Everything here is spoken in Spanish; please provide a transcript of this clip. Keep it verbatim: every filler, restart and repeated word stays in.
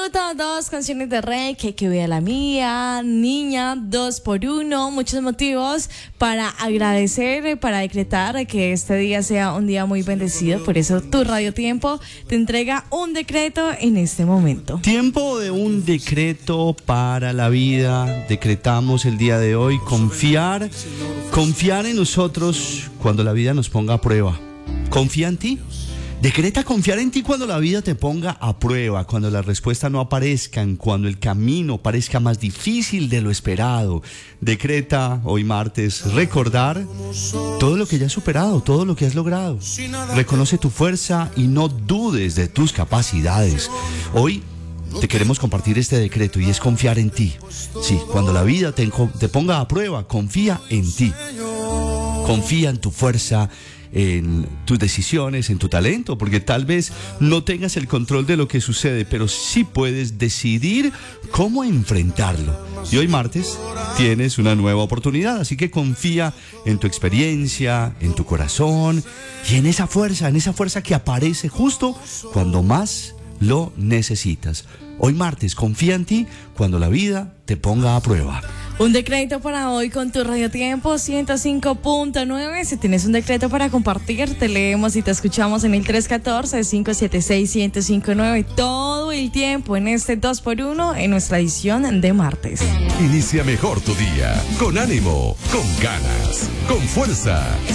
minuto, dos canciones de Rey, que que vea la mía, niña, dos por uno, muchos motivos para agradecer, para decretar que este día sea un día muy bendecido. Por eso tu Radio Tiempo te entrega un decreto en este momento. Tiempo de un decreto para la vida. Decretamos el día de hoy confiar, confiar en nosotros cuando la vida nos ponga a prueba. Confía en ti. Decreta confiar en ti cuando la vida te ponga a prueba, cuando las respuestas no aparezcan, cuando el camino parezca más difícil de lo esperado. Decreta hoy martes recordar todo lo que ya has superado, todo lo que has logrado. Reconoce tu fuerza y no dudes de tus capacidades. Hoy te queremos compartir este decreto y es confiar en ti. Sí, cuando la vida te, te ponga a prueba, confía en ti. Confía en tu fuerza, en tus decisiones, en tu talento, porque tal vez no tengas el control de lo que sucede, pero sí puedes decidir cómo enfrentarlo. Y hoy martes tienes una nueva oportunidad, así que confía en tu experiencia, en tu corazón y en esa fuerza, en esa fuerza que aparece justo cuando más lo necesitas. Hoy martes, confía en ti cuando la vida te ponga a prueba. Un decreto para hoy con tu Radio Tiempo ciento cinco punto nueve. Si tienes un decreto para compartir, te leemos y te escuchamos en el tres uno cuatro, cinco siete seis, uno cero cinco nueve todo el tiempo en este dos por uno en nuestra edición de martes. Inicia mejor tu día, con ánimo, con ganas, con fuerza.